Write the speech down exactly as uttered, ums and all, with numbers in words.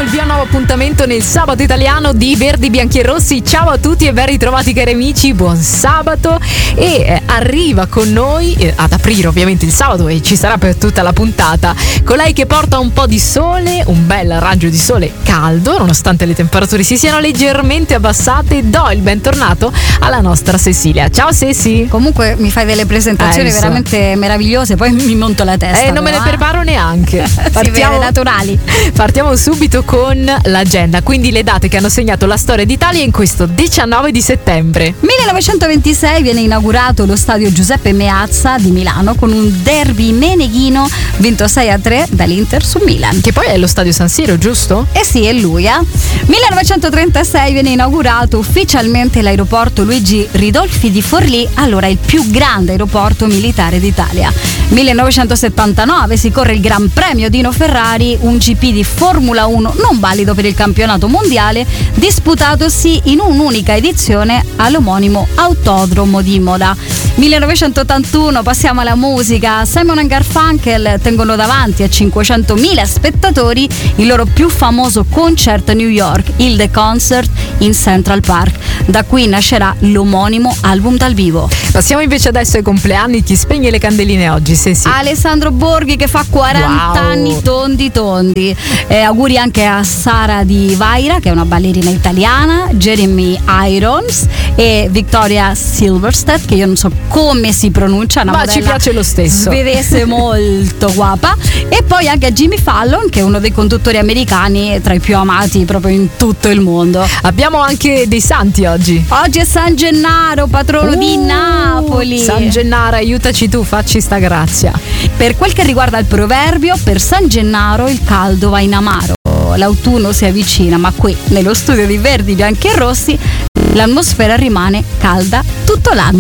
il via a un nuovo appuntamento nel sabato italiano di Verdi, Bianchi e Rossi. Ciao a tutti e ben ritrovati cari amici, buon sabato. E eh, arriva con noi eh, ad aprire ovviamente il sabato e ci sarà per tutta la puntata colei che porta un po' di sole, un bel raggio di sole caldo nonostante le temperature si siano leggermente abbassate. Do il bentornato alla nostra Cecilia. Ciao Ceci. Comunque mi fai delle presentazioni Eh, so. veramente meravigliose, poi mi monto la testa. Eh, non me però, ne preparo neanche. Partiamo, naturali. partiamo subito con l'agenda, quindi le date che hanno segnato la storia d'Italia in questo diciannove di settembre. millenovecentoventisei viene inaugurato lo stadio Giuseppe Meazza di Milano con un derby meneghino vinto sei a tre dall'Inter su Milan. Che poi è lo stadio San Siro, giusto? Eh sì, è lui, eh. millenovecentotrentasei viene inaugurato ufficialmente l'aeroporto Luigi Ridolfi di Forlì, allora il più grande aeroporto militare d'Italia. millenovecentosettantanove si corre il Gran Premio Dino Ferrari, un G P di Formula uno non valido per il campionato mondiale, disputatosi in un'unica edizione all'omonimo Autodromo di Imola. millenovecentottantuno passiamo alla musica. Simon and Garfunkel tengono davanti a cinquecentomila spettatori il loro più famoso concerto a New York, il The Concert in Central Park. Da qui nascerà l'omonimo album dal vivo. Passiamo invece adesso ai compleanni. Chi spegne le candeline oggi? Sì, sì. Alessandro Borghi che fa quaranta Wow. anni tondi tondi. Eh, auguri anche a Sara Di Vaira che è una ballerina italiana, Jeremy Irons e Victoria Silverstedt che io non so come si pronuncia, una Ma modella ci piace lo stesso. svedese molto guapa, e poi anche a Jimmy Fallon che è uno dei conduttori americani tra i più amati proprio in tutto il mondo. Abbiamo anche dei santi oggi. Oggi è San Gennaro, patrono Uh, di Napoli. San Gennaro, aiutaci tu, facci sta grazia. Per quel che riguarda il proverbio, per San Gennaro il caldo va in amaro. L'autunno si avvicina, ma qui nello studio di Verdi, Bianchi e Rossi l'atmosfera rimane calda tutto l'anno.